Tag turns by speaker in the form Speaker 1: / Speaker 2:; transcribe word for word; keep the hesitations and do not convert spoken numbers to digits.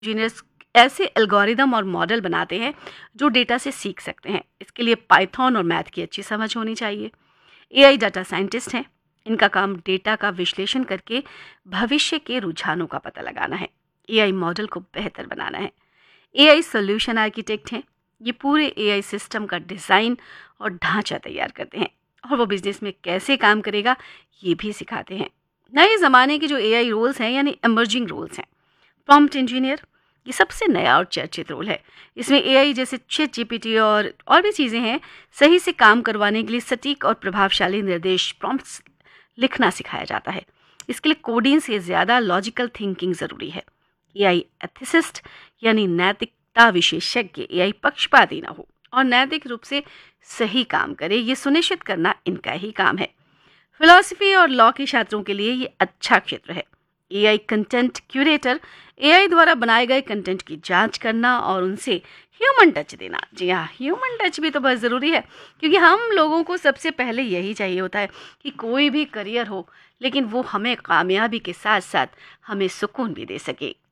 Speaker 1: Engineers ऐसे algorithm और model बनाते हैं जो डेटा से सीख सकते हैं। इसके लिए पाइथन और मैथ की अच्छी समझ होनी चाहिए। एआई डाटा साइंटिस्ट हैं। इनका काम डेटा का विश्लेषण करके भविष्य के रुझानों का पता लगाना है, एआई मॉडल को बेहतर बनाना है। एआई सॉल्यूशन आर्किटेक्ट हैं। ये पूरे एआई सिस्टम का डिज़ाइन और ढांचा तैयार करते हैं और वो बिजनेस में कैसे काम करेगा ये भी सिखाते हैं। नए ज़माने के जो एआई रोल्स हैं यानी एमर्जिंग रोल्स हैं। प्रॉम्प्ट इंजीनियर ये सबसे नया और चर्चित रोल है। इसमें एआई जैसे चैट जीपीटी और और भी चीज़ें हैं, सही से काम करवाने के लिए सटीक और प्रभावशाली निर्देश प्रॉम्प्ट्स लिखना सिखाया जाता है। इसके लिए कोडिंग से ज़्यादा लॉजिकल थिंकिंग ज़रूरी है। एआई एथिसिस्ट यानी नैतिकता विशेषज्ञ एआई पक्षपाती ना हो और नैतिक रूप से सही काम करे, ये सुनिश्चित करना इनका ही काम है। फिलॉसफी और लॉ के छात्रों के लिए ये अच्छा क्षेत्र है। एआई कंटेंट क्यूरेटर एआई द्वारा बनाए गए कंटेंट की जांच करना और उनसे ह्यूमन टच देना। जी हाँ, ह्यूमन टच भी तो बहुत ज़रूरी है, क्योंकि हम लोगों को सबसे पहले यही चाहिए होता है कि कोई भी करियर हो लेकिन वो हमें कामयाबी के साथ साथ हमें सुकून भी दे सके।